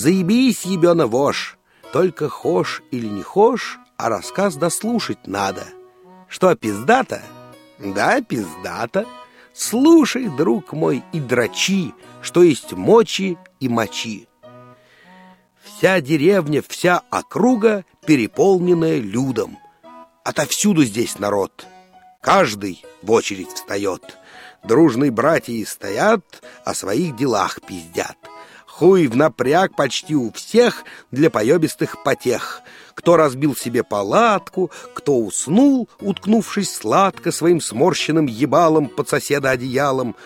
Заебись, ебёна вошь. Только хошь или не хошь, а рассказ дослушать надо. Что, пиздато? Да, пиздато. Слушай, друг мой, и дрочи, что есть мочи и мочи. Вся деревня, вся округа переполненная людом. Отовсюду здесь народ. Каждый в очередь встает. Дружные братья стоят, о своих делах пиздят. Хуй в напряг почти у всех для поебистых потех. Кто разбил себе палатку, кто уснул, уткнувшись сладко своим сморщенным ебалом под соседа одеялом.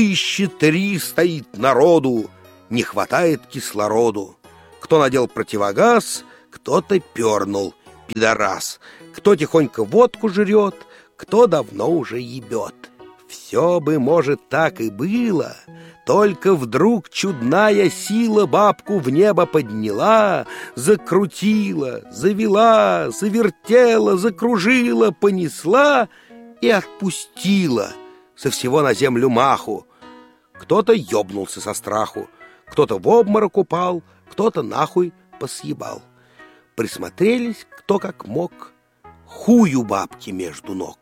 1003 стоит народу, не хватает кислороду. Кто надел противогаз, кто-то пернул, пидорас. Кто тихонько водку жрет, кто давно уже ебет. Все бы, может, так и было, только вдруг чудная сила бабку в небо подняла, закрутила, завела, завертела, закружила, понесла и отпустила со всего на землю маху. Кто-то ёбнулся со страху, кто-то в обморок упал, кто-то нахуй посъебал. Присмотрелись кто как мог, хую бабки между ног.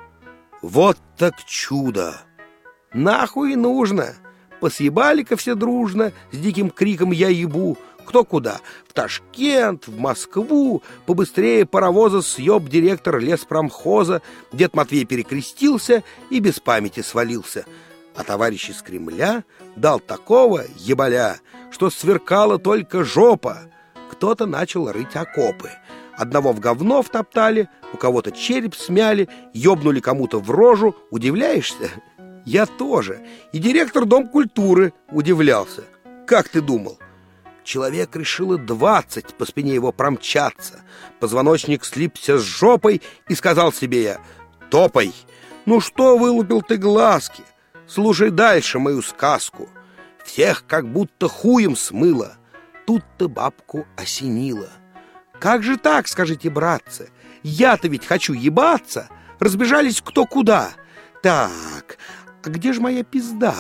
Вот так чудо! Нахуй нужно! Посъебали-ка все дружно, с диким криком «Я ебу!» Кто куда? В Ташкент, в Москву. Побыстрее паровоза съеб директор леспромхоза. Дед Матвей перекрестился и без памяти свалился. А товарищ из Кремля дал такого ебаля, что сверкала только жопа. Кто-то начал рыть окопы. Одного в говно втоптали, у кого-то череп смяли, ёбнули кому-то в рожу. Удивляешься? Я тоже. И директор Дом культуры удивлялся. Как ты думал? Человек решило 20 по спине его промчаться. Позвоночник слипся с жопой, и сказал себе я: «Топай! Ну что вылупил ты глазки? Слушай дальше мою сказку». Всех как будто хуем смыло. Тут-то бабку осенило. Как же так, скажите, братцы? Я-то ведь хочу ебаться. Разбежались кто куда. Так, а где же моя пизда?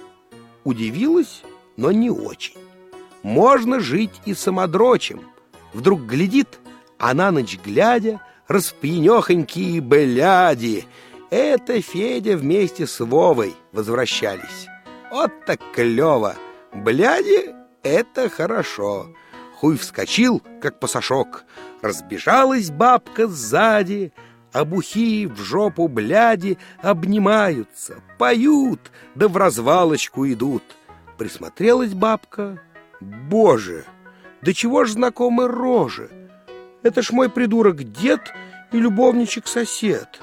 Удивилась, но не очень. Можно жить и самодрочем. Вдруг глядит, а на ночь глядя распьянёхонькие бляди. Это Федя вместе с Вовой возвращались. Вот так клёво. Бляди — это хорошо. Хуй вскочил, как пасашок. Разбежалась бабка сзади, а бухие в жопу бляди обнимаются, поют, да в развалочку идут. Присмотрелась бабка. Боже, да чего ж знакомы рожи? Это ж мой придурок дед и любовничек-сосед.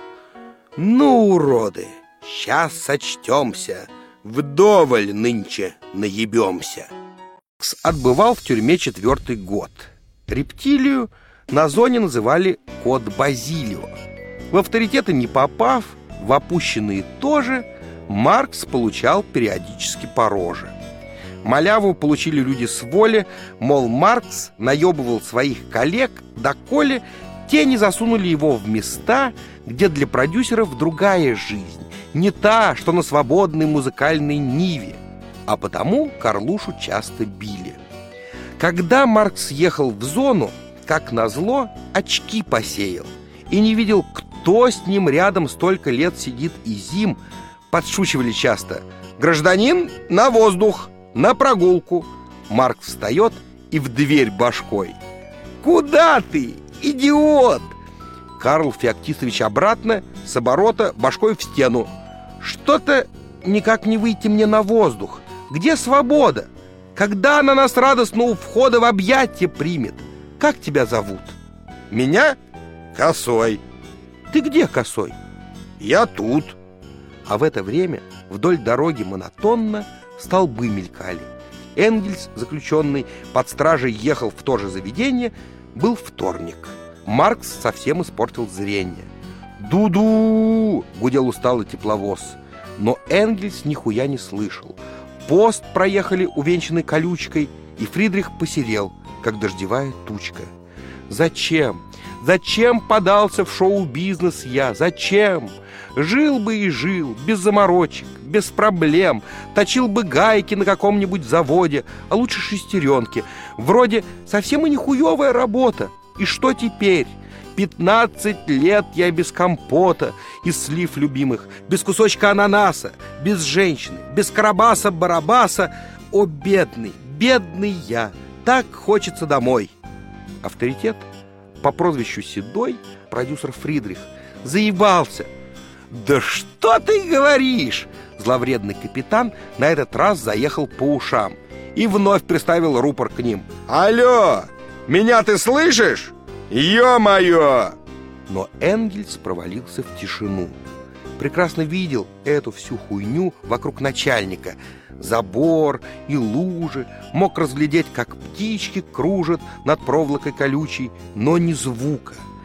Ну, уроды, сейчас сочтемся, вдоволь нынче наебемся. Отбывал в тюрьме 4-й год. Рептилию на зоне называли кот Базилио. В авторитеты не попав, в опущенные тоже, Маркс получал периодически по роже. Маляву получили люди с воли, мол, Маркс наебывал своих коллег, доколе те не засунули его в места, где для продюсеров другая жизнь, не та, что на свободной музыкальной ниве. А потому Карлушу часто били. Когда Маркс ехал в зону, как назло, очки посеял и не видел, кто с ним рядом столько лет сидит и зим. Подшучивали часто: «Гражданин, на воздух, на прогулку». Маркс встает и в дверь башкой: «Куда ты, идиот?» Карл Феоктистович обратно, с оборота, башкой в стену: «Что-то никак не выйти мне на воздух. Где свобода? Когда она нас радостно у входа в объятия примет? Как тебя зовут?» «Меня? Косой». «Ты где, Косой?» «Я тут». А в это время вдоль дороги монотонно столбы мелькали. Энгельс, заключенный под стражей, ехал в то же заведение. Был вторник. Маркс совсем испортил зрение. «Ду-ду!» — гудел усталый тепловоз. Но Энгельс нихуя не слышал. Пост проехали, увенчанный колючкой, и Фридрих посерел, как дождевая тучка. Зачем? Зачем подался в шоу-бизнес я? Зачем? Жил бы и жил, без заморочек, без проблем. Точил бы гайки на каком-нибудь заводе, а лучше шестеренки. Вроде совсем и не хуевая работа. И что теперь? 15 лет я без компота из слив любимых, без кусочка ананаса, без женщины, без карабаса-барабаса. О, бедный, бедный я, так хочется домой. Авторитет по прозвищу Седой, продюсер Фридрих, заебался. «Да что ты говоришь?» Зловредный капитан на этот раз заехал по ушам и вновь приставил рупор к ним. «Алло, меня ты слышишь? Ё-моё!» Но Энгельс провалился в тишину. Прекрасно видел эту всю хуйню вокруг начальника. Забор и лужи. Мог разглядеть, как птички кружат над проволокой колючей, но ни звука.